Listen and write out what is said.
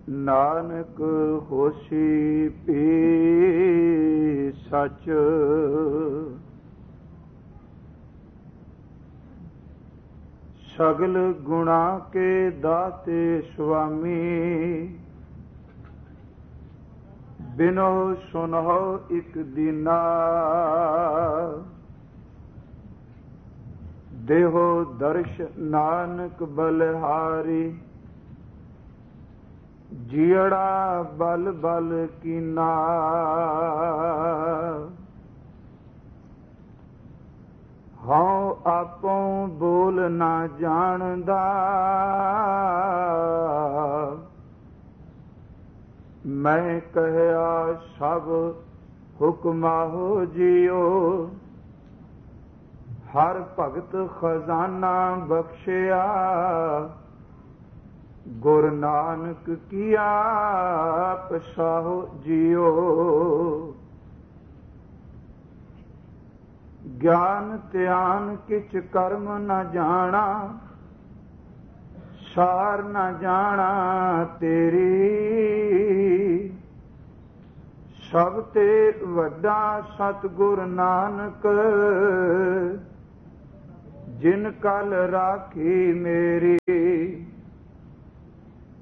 ਨਾਨਕ ਹੋਸੀ ਪੀ ਸਚ। ਸਗਲ ਗੁਣਾ ਕੇ ਦਾਤੇ ਸੁਆਮੀ। ਬਿਨੋ ਸੁਨਹੁ ਇਕ ਦੀਨਾ। ਦੇਹੋ ਦਰਸ਼ ਨਾਨਕ ਬਲਿਹਾਰੀ। ਜੀੜਾ ਬਲ ਬਲ ਕੀਨਾ। ਹਉ ਆਪੋਂ ਬੋਲ ਨਾ ਜਾਣਦਾ। ਮੈਂ ਕਹਿਆ ਸਭ ਹੁਕਮਾਹੋ ਜੀਓ। ਹਰ ਭਗਤ ਖਜ਼ਾਨਾ ਬਖਸ਼ਿਆ। ਗੁਰ ਨਾਨਕ ਕੀਆ ਪਸਾਹੋ ਜੀਓ। ਗਿਆਨ ਧਿਆਨ ਕਿਛ ਕਰਮ ਨ ਜਾਣਾ। ਸਾਰ ਨ ਜਾਣਾ ਤੇਰੀ। ਸਭ ਤੇ ਵੱਡਾ ਸਤਿਗੁਰ ਨਾਨਕ। ਜਿਨ ਕਲ ਰਾਖੀ ਮੇਰੀ।